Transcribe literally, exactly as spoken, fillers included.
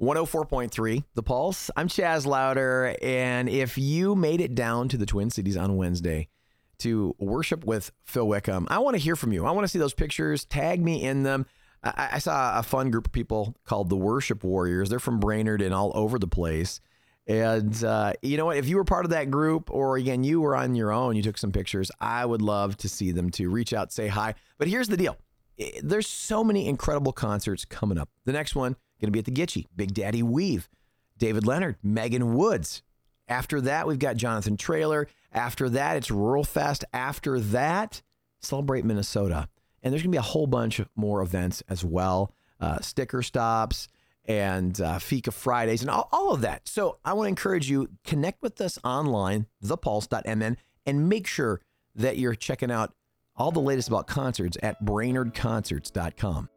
one oh four point three, The Pulse. I'm Chaz Louder, and if you made it down to the Twin Cities on Wednesday to worship with Phil Wickham, I want to hear from you. I want to see those pictures. Tag me in them. I, I saw a fun group of people called the Worship Warriors. They're from Brainerd and all over the place. And uh, you know what? If you were part of that group, or again, you were on your own, you took some pictures, I would love to see them too. Reach out, say hi. But here's the deal. There's so many incredible concerts coming up. The next one, going to be at the Gitchie, Big Daddy Weave, David Leonard, Megan Woods. After that, we've got Jonathan Traylor. After that, it's Rural Fest. After that, Celebrate Minnesota. And there's going to be a whole bunch of more events as well. Uh, sticker stops and uh, Fika Fridays and all, all of that. So I want to encourage you, connect with us online, the pulse dot m n, and make sure that you're checking out all the latest about concerts at brainerd concerts dot com.